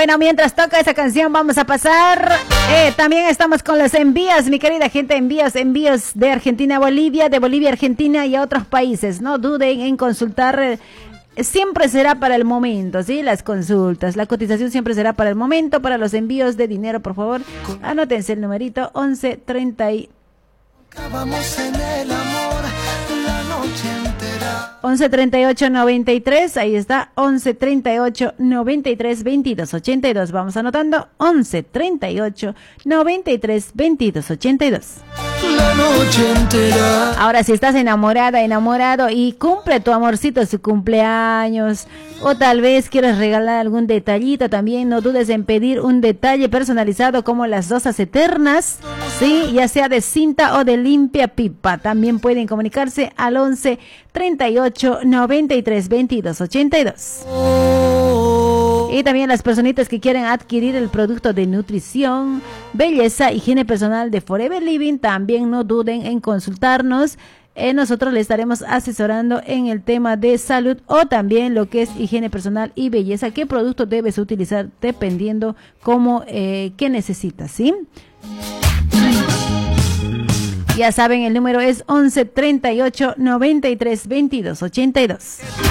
Bueno, mientras toca esa canción vamos a pasar. También estamos con los envíos, mi querida gente, envíos de Argentina a Bolivia, de Bolivia a Argentina y a otros países. No duden en consultar. Siempre será para el momento, ¿sí? Las consultas, la cotización siempre será para el momento. Para los envíos de dinero, por favor, anótense el numerito 1130. Acabamos en el amor la noche entera. 1138-93, ahí está, 1138-93-2282. Vamos anotando, 1138-93-2282. La noche entera. Ahora, si estás enamorada, enamorado y cumple tu amorcito su cumpleaños, o tal vez quieres regalar algún detallito, también no dudes en pedir un detalle personalizado como las rosas eternas, sí, ya sea de cinta o de limpia pipa. También pueden comunicarse al 11 38 93 22 82. Y también las personitas que quieren adquirir el producto de nutrición, belleza, higiene personal de Forever Living, también no duden en consultarnos. Nosotros le estaremos asesorando en el tema de salud o también lo que es higiene personal y belleza. ¿Qué producto debes utilizar dependiendo cómo, qué necesitas, sí? Ya saben, el número es 11 38 93 22 82.